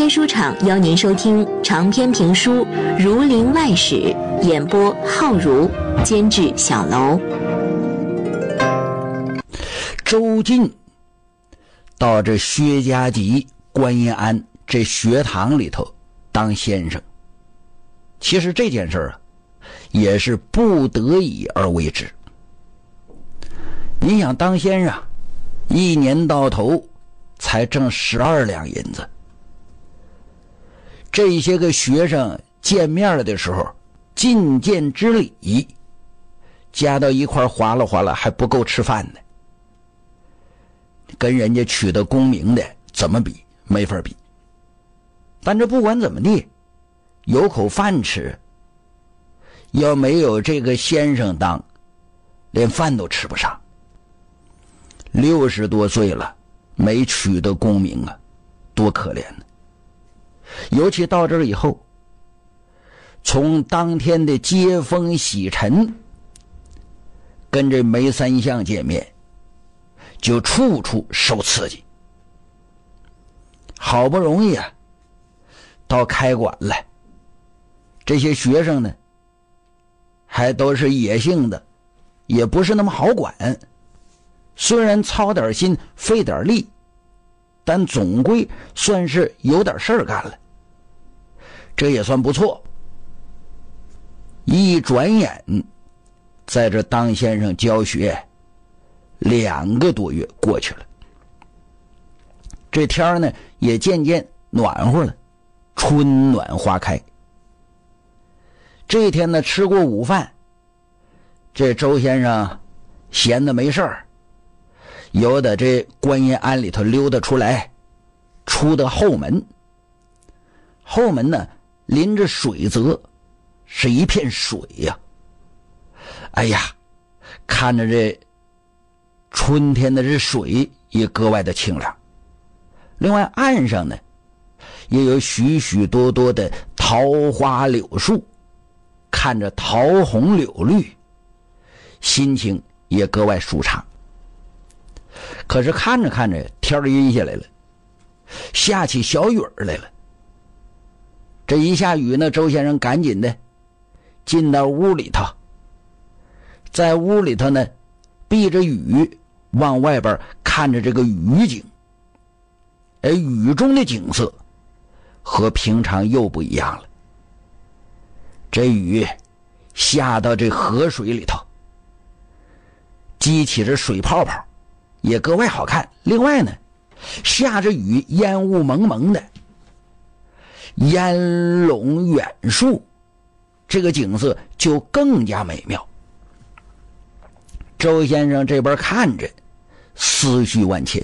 天书场邀您收听长篇评书《儒林外史》，演播浩如，监制小楼。 周进到这薛家集观音庵这学堂里头当先生，其实这件事也是不得已而为之。你想当先生，一年到头才挣12两银子，这些个学生见面的时候觐见之礼加到一块哗啦哗啦还不够吃饭呢，跟人家取得功名的怎么比？没法比。但这不管怎么地，有口饭吃，要没有这个先生当，连饭都吃不上。60多岁了没取得功名啊，多可怜呢。尤其到这儿以后，从当天的接风洗尘跟这梅三相见面，就处处受刺激。好不容易到开馆了，这些学生呢还都是野性的，也不是那么好管，虽然操点心费点力，但总归算是有点事儿干了，这也算不错。一转眼在这当先生教学2个多月过去了，这天呢也渐渐暖和了，春暖花开。这天呢吃过午饭，这周先生闲得没事儿，由的这观音庵里头溜达出来，出的后门。后门呢临着水泽，是一片水呀。哎呀，看着这春天的这水也格外的清凉。另外岸上呢也有许许多多的桃花柳树，看着桃红柳绿，心情也格外舒畅。可是看着看着天阴下来了，下起小雨来了。这一下雨呢，周先生赶紧的进到屋里头，在屋里头呢避着雨往外边看着这个雨景。雨中的景色和平常又不一样了。这雨下到这河水里头，激起着水泡泡，也格外好看。另外呢，下着雨，烟雾蒙蒙的，烟笼远树，这个景色就更加美妙。周先生这边看着，思绪万千。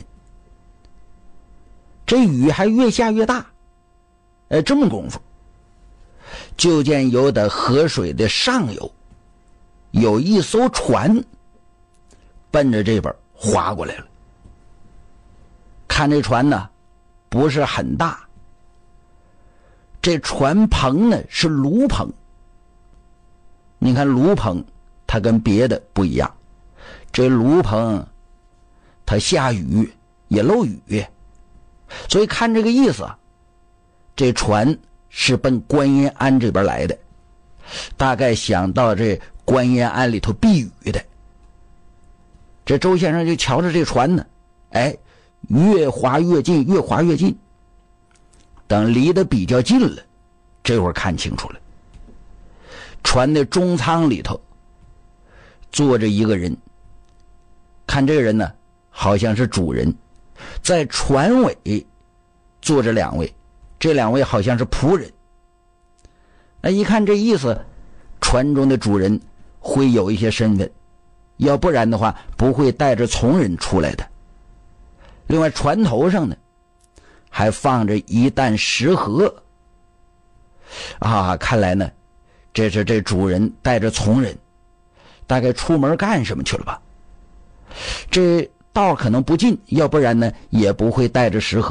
这雨还越下越大，这么功夫，就见有的河水的上游有一艘船奔着这边划过来了。看这船呢不是很大，这船棚呢是芦棚。你看芦棚它跟别的不一样，这芦棚它下雨也漏雨，所以看这个意思，这船是奔观音庵这边来的，大概想到这观音庵里头避雨的。这周先生就瞧着这船呢，越划越近，越划越近。等离得比较近了，这会儿看清楚了，船的中舱里头坐着一个人。看这个人呢好像是主人，在船尾坐着2位，这2位好像是仆人。一看这意思，船中的主人会有一些身份，要不然的话不会带着从人出来的。另外船头上呢还放着一担食盒，看来呢这是这主人带着从人，大概出门干什么去了吧。这道可能不近，要不然呢也不会带着食盒。